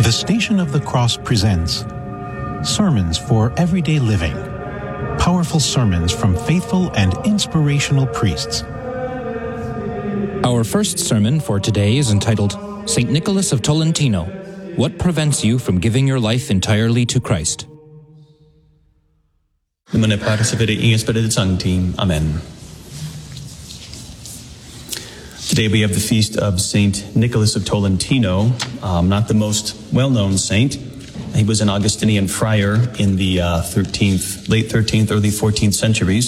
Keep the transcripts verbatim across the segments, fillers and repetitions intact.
The Station of the Cross presents Sermons for Everyday Living. Powerful sermons from faithful and inspirational priests. Our first sermon for today is entitled Saint Nicholas of Tolentino. What prevents you from giving your life entirely to Christ? Numene Patris et Filii et Spiritus Sancti. Amen. Today we have the feast of Saint Nicholas of Tolentino, um, not the most well-known saint. He was an Augustinian friar in the uh, thirteenth, late thirteenth, early fourteenth centuries.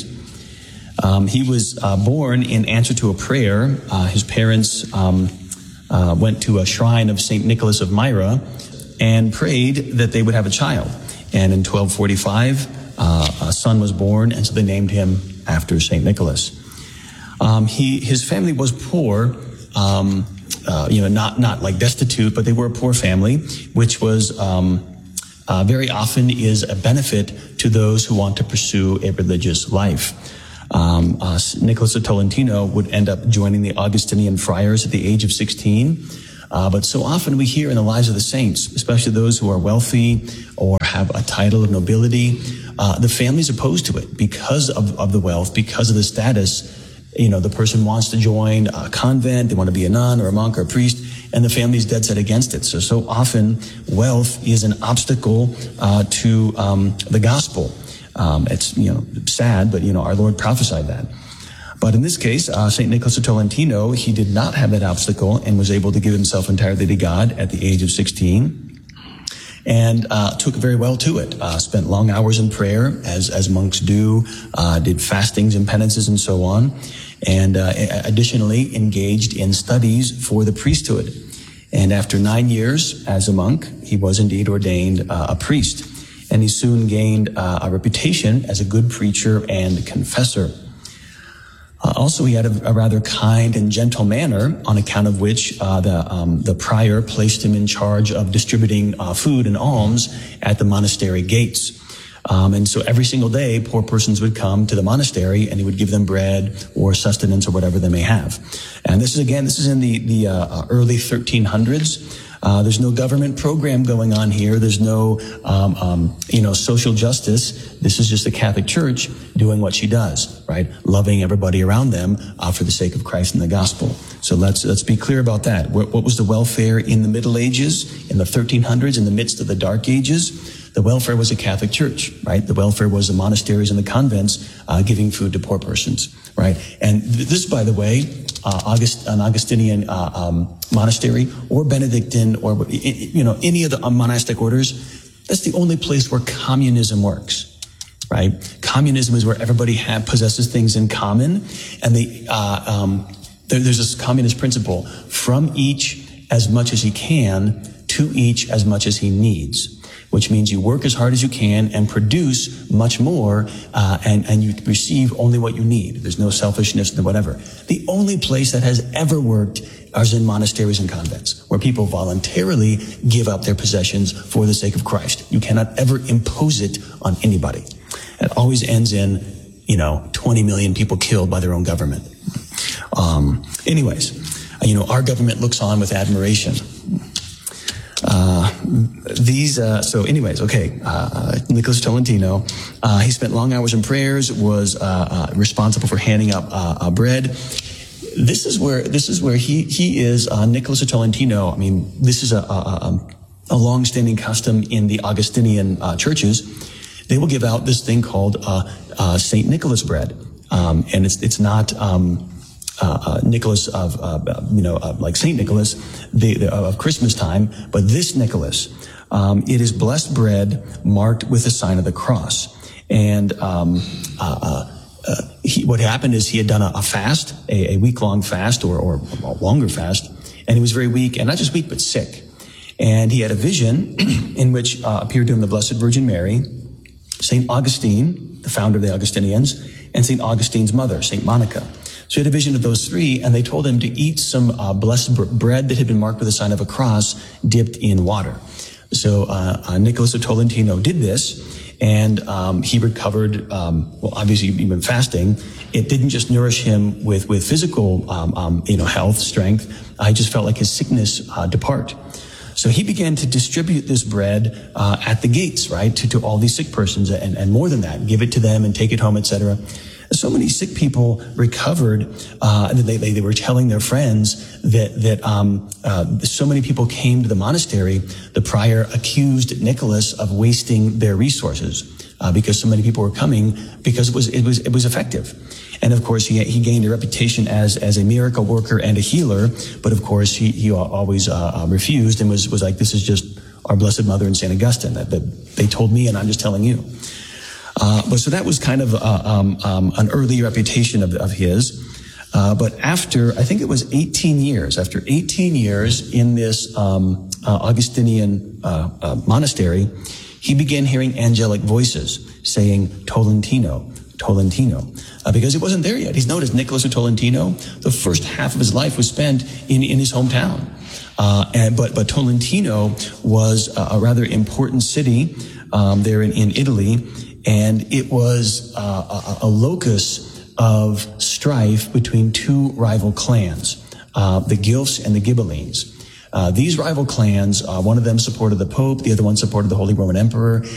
Um, he was uh, born in answer to a prayer. Uh, his parents um, uh, went to a shrine of Saint Nicholas of Myra and prayed that they would have a child. And in twelve forty-five, uh, a son was born, and so they named him after Saint Nicholas. Um, he, his family was poor, um, uh, you know, not, not like destitute, but they were a poor family, which was, um, uh, very often is a benefit to those who want to pursue a religious life. Um, uh, Nicholas of Tolentino would end up joining the Augustinian friars at the age of sixteen. Uh, but so often we hear in the lives of the saints, especially those who are wealthy or have a title of nobility, uh, the family's opposed to it because of, of the wealth, because of the status. You know, the person wants to join a convent, they want to be a nun or a monk or a priest, and the family's dead set against it. So, so often wealth is an obstacle uh, to um, the gospel. Um, it's, you know, sad, but, you know, our Lord prophesied that. But in this case, uh, Saint Nicholas of Tolentino, he did not have that obstacle and was able to give himself entirely to God at the age of sixteen. And uh, took very well to it. Uh, spent long hours in prayer, as as monks do. Uh, did fastings and penances and so on. And uh, additionally, engaged in studies for the priesthood. And after nine years as a monk, he was indeed ordained uh, a priest. And he soon gained uh, a reputation as a good preacher and confessor. Uh, also, he had a, a rather kind and gentle manner, on account of which uh, the um, the prior placed him in charge of distributing uh, food and alms at the monastery gates. Um, and so every single day, poor persons would come to the monastery, and he would give them bread or sustenance or whatever they may have. And this is, again, this is in the the uh, early thirteen hundreds. Uh, there's no government program going on here. There's no, um, um, you know, social justice. This is just the Catholic Church doing what she does, right? Loving everybody around them uh, for the sake of Christ and the gospel. So let's let's be clear about that. What, what was the welfare in the Middle Ages, in the thirteen hundreds, in the midst of the Dark Ages? The welfare was a Catholic Church, right? The welfare was the monasteries and the convents uh, giving food to poor persons, right? And th- this, by the way, uh, August, an Augustinian uh, um, monastery or Benedictine or, you know, any of the monastic orders, that's the only place where communism works, right? Communism is where everybody have, possesses things in common, and they, uh, um, there, there's this communist principle: from each as much as he can, to each as much as he needs. Which means you work as hard as you can and produce much more, uh, and, and you receive only what you need. There's no selfishness and whatever. The only place that has ever worked is in monasteries and convents, where people voluntarily give up their possessions for the sake of Christ. You cannot ever impose it on anybody. It always ends in, you know, twenty million people killed by their own government. Um, anyways, you know, our government looks on with admiration. Uh, these, uh, so anyways, okay, uh, Nicholas Tolentino, uh, he spent long hours in prayers, was, uh, uh, responsible for handing up, uh, uh, bread. This is where, this is where he, he is, uh, Nicholas of Tolentino. I mean, this is a, a, a long-standing custom in the Augustinian, uh, churches. They will give out this thing called, uh, uh, Saint Nicholas bread. Um, and it's, it's not, um, Uh, uh, Nicholas of, uh, you know, uh, like Saint Nicholas, the, the, of Christmas time, but this Nicholas, um, it is blessed bread marked with the sign of the cross. And, um, uh, uh, uh he, what happened is he had done a, a fast, a, a week-long fast or, or a longer fast, and he was very weak, and not just weak, but sick. And he had a vision in which uh, appeared to him the Blessed Virgin Mary, Saint Augustine, the founder of the Augustinians, and Saint Augustine's mother, Saint Monica. So he had a vision of those three, and they told him to eat some uh, blessed br- bread that had been marked with the sign of a cross dipped in water. So uh, uh, Nicholas of Tolentino did this, and um, he recovered, um, well, obviously he'd been fasting. It didn't just nourish him with, with physical um, um, you know, health, strength. I just felt like his sickness uh, depart. So he began to distribute this bread uh, at the gates, right, to, to all these sick persons, and, and more than that, give it to them and take it home, et cetera. So many sick people recovered, uh, and they, they, they were telling their friends that, that, um, uh, so many people came to the monastery. The prior accused Nicholas of wasting their resources, uh, because so many people were coming because it was, it was, it was effective. And of course, he, he gained a reputation as, as a miracle worker and a healer. But of course, he, he always, uh, refused and was, was like, this is just our Blessed Mother and Saint Augustine that, that they told me and I'm just telling you. Uh, but so that was kind of, uh, um, um, an early reputation of, of his. Uh, but after, I think it was eighteen years, after eighteen years in this, um, uh, Augustinian, uh, uh, monastery, he began hearing angelic voices saying, Tolentino, Tolentino, uh, because he wasn't there yet. He's known as Nicholas of Tolentino. The first half of his life was spent in, in his hometown. Uh, and, but, but Tolentino was a, a rather important city, um, there in, in Italy. And it was uh, a, a locus of strife between two rival clans, uh, the Guelphs and the Ghibellines. Uh, these rival clans, uh, one of them supported the Pope, the other one supported the Holy Roman Emperor.